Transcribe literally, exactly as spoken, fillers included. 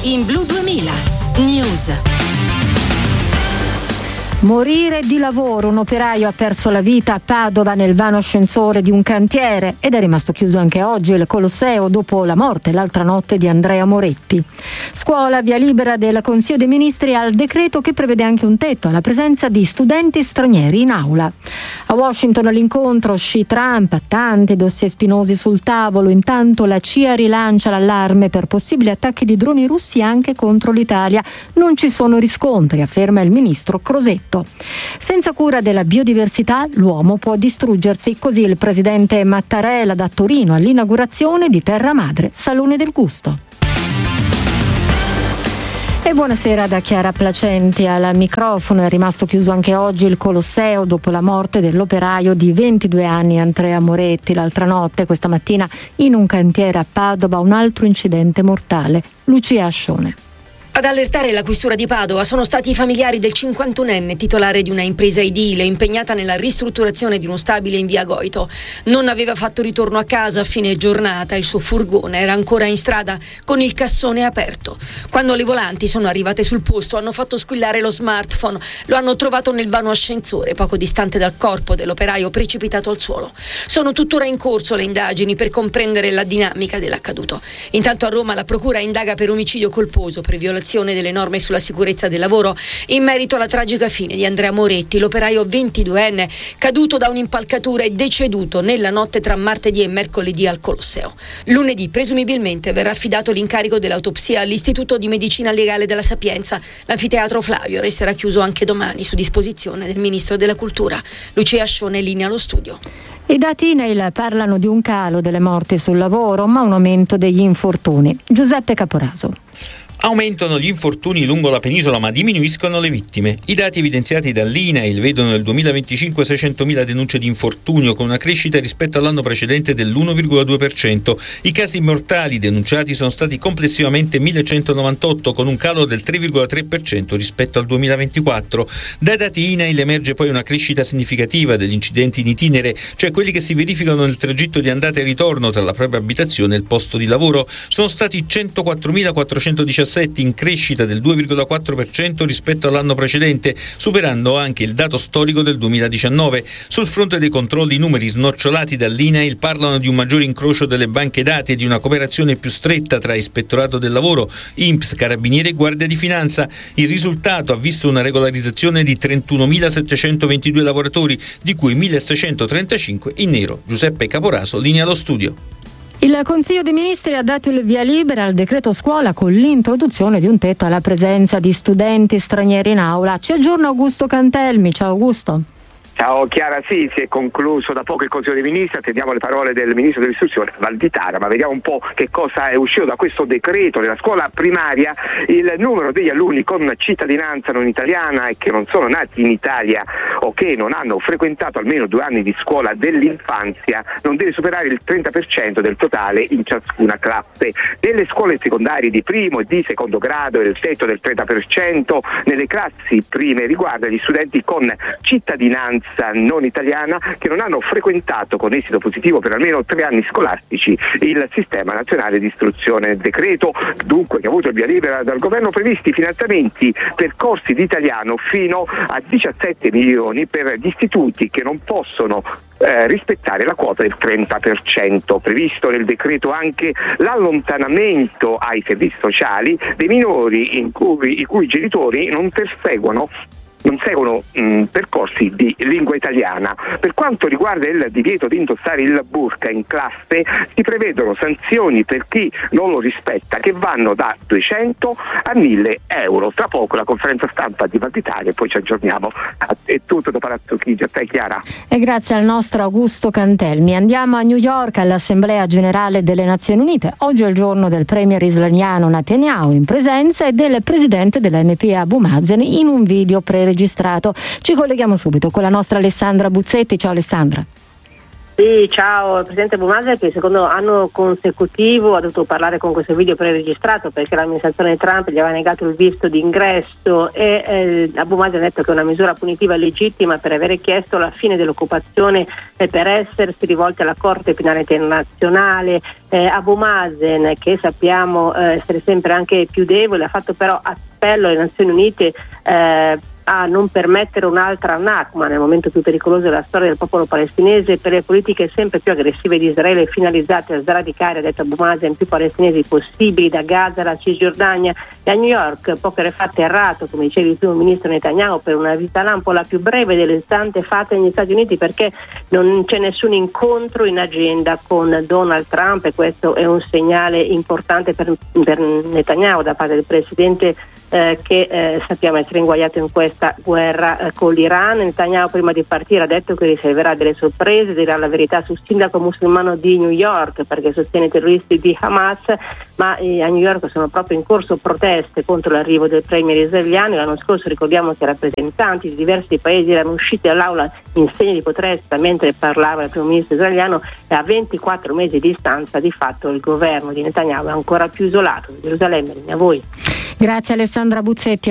in Blu duemila News. Morire di lavoro, un operaio ha perso la vita a Padova nel vano ascensore di un cantiere ed è rimasto chiuso anche oggi il Colosseo dopo la morte l'altra notte di Andrea Moretti. Scuola, via libera del Consiglio dei Ministri al decreto che prevede anche un tetto alla presenza di studenti stranieri in aula. A Washington all'incontro Xi-Trump, tanti dossier spinosi sul tavolo, intanto la C I A rilancia l'allarme per possibili attacchi di droni russi anche contro l'Italia. Non ci sono riscontri, afferma il ministro Crosetto. Senza cura della biodiversità l'uomo può distruggersi, così il presidente Mattarella da Torino all'inaugurazione di Terra Madre, Salone del Gusto. E buonasera da Chiara Placenti al microfono. È rimasto chiuso anche oggi il Colosseo dopo la morte dell'operaio di ventidue anni Andrea Moretti. L'altra notte, questa mattina, in un cantiere a Padova, un altro incidente mortale. Lucia Ascione. Ad allertare la questura di Padova sono stati i familiari del cinquantunenne titolare di una impresa edile impegnata nella ristrutturazione di uno stabile in via Goito. Non aveva fatto ritorno a casa a fine giornata, il suo furgone era ancora in strada con il cassone aperto. Quando le volanti sono arrivate sul posto hanno fatto squillare lo smartphone, lo hanno trovato nel vano ascensore poco distante dal corpo dell'operaio precipitato al suolo. Sono tuttora in corso le indagini per comprendere la dinamica dell'accaduto. Intanto a Roma la procura indaga per omicidio colposo per violazione delle norme sulla sicurezza del lavoro in merito alla tragica fine di Andrea Moretti, l'operaio ventiduenne caduto da un'impalcatura e deceduto nella notte tra martedì e mercoledì al Colosseo. Lunedì presumibilmente verrà affidato l'incarico dell'autopsia all'Istituto di Medicina Legale della Sapienza. L'anfiteatro Flavio resterà chiuso anche domani su disposizione del Ministro della Cultura. Lucia Ascione, linea allo studio. I dati I N A I L parlano di un calo delle morti sul lavoro, ma un aumento degli infortuni. Giuseppe Caporaso. Aumentano gli infortuni lungo la penisola ma diminuiscono le vittime. I dati evidenziati dall'I N A I L vedono nel duemilaventicinque seicentomila denunce di infortunio con una crescita rispetto all'anno precedente dell'uno virgola due per cento. I casi mortali denunciati sono stati complessivamente millecentonovantotto con un calo del tre virgola tre per cento rispetto al duemilaventiquattro. Dai dati I N A I L emerge poi una crescita significativa degli incidenti in itinere, cioè quelli che si verificano nel tragitto di andata e ritorno tra la propria abitazione e il posto di lavoro. Sono stati centoquattromilaquattrocentodiciassette in crescita del due virgola quattro per cento rispetto all'anno precedente, superando anche il dato storico del duemiladiciannove. Sul fronte dei controlli, i numeri snocciolati dall'I N A I L parlano di un maggiore incrocio delle banche dati e di una cooperazione più stretta tra Ispettorato del Lavoro, I N P S, Carabinieri e Guardia di Finanza. Il risultato ha visto una regolarizzazione di trentunomilasettecentoventidue lavoratori, di cui milleseicentotrentacinque in nero. Giuseppe Caporaso, linea allo studio. Il Consiglio dei Ministri ha dato il via libera al decreto scuola con l'introduzione di un tetto alla presenza di studenti stranieri in aula. Ci aggiorna Augusto Cantelmi. Ciao Augusto. Ciao Chiara, sì, si è concluso da poco il Consiglio dei Ministri, attendiamo le parole del Ministro dell'Istruzione Valditara, ma vediamo un po' che cosa è uscito da questo decreto. Nella scuola primaria il numero degli alunni con cittadinanza non italiana e che non sono nati in Italia o che non hanno frequentato almeno due anni di scuola dell'infanzia non deve superare il trenta per cento del totale in ciascuna classe. Nelle scuole secondarie di primo e di secondo grado il tetto del trenta per cento, nelle classi prime riguarda gli studenti con cittadinanza non italiana che non hanno frequentato con esito positivo per almeno tre anni scolastici il sistema nazionale di istruzione. Decreto dunque che ha avuto il via libera dal governo, previsti finanziamenti per corsi di italiano fino a diciassette milioni per gli istituti che non possono Eh, rispettare la quota del trenta per cento. Previsto nel decreto anche l'allontanamento ai servizi sociali dei minori in cui, i cui genitori non perseguono non seguono mh, percorsi di lingua italiana. Per quanto riguarda il divieto di indossare il burqa in classe, si prevedono sanzioni per chi non lo rispetta che vanno da duecento a mille euro. Tra poco la conferenza stampa di Valditara e poi ci aggiorniamo. È tutto da Palazzo Chigi, a te Chiara. E grazie al nostro Augusto Cantelmi. Andiamo a New York all'Assemblea Generale delle Nazioni Unite. Oggi è il giorno del premier israeliano Netanyahu in presenza e del presidente dell'N P A Abu Mazen in un video pre registrato. Ci colleghiamo subito con la nostra Alessandra Buzzetti. Ciao Alessandra. Sì, ciao, il presidente Abu Mazen, che secondo anno consecutivo ha dovuto parlare con questo video preregistrato perché l'amministrazione Trump gli aveva negato il visto d'ingresso e eh, Abu Mazen ha detto che è una misura punitiva legittima per avere chiesto la fine dell'occupazione e per essersi rivolti alla Corte Penale Internazionale. eh, Abu Mazen, che sappiamo eh, essere sempre anche più debole, ha fatto però appello alle Nazioni Unite eh, a non permettere un'altra Nakba nel momento più pericoloso della storia del popolo palestinese per le politiche sempre più aggressive di Israele finalizzate a sradicare, ha detto Abu Mazen, più palestinesi possibili da Gaza alla Cisgiordania. E a New York poche ore fa atterrato, come diceva il primo ministro Netanyahu, per una visita lampo la più breve delle tante fatte negli Stati Uniti perché non c'è nessun incontro in agenda con Donald Trump, e questo è un segnale importante per, per Netanyahu da parte del presidente Eh, che eh, sappiamo essere inguaiato in questa guerra eh, con l'Iran. Netanyahu prima di partire ha detto che riserverà delle sorprese, dirà la verità sul sindaco musulmano di New York perché sostiene i terroristi di Hamas, ma eh, a New York sono proprio in corso proteste contro l'arrivo del premier israeliano. L'anno scorso ricordiamo che rappresentanti di diversi paesi erano usciti dall'aula in segno di protesta mentre parlava il primo ministro israeliano, e a ventiquattro mesi di distanza di fatto il governo di Netanyahu è ancora più isolato. Gerusalemme, a voi. Grazie Alessandra Buzzetti.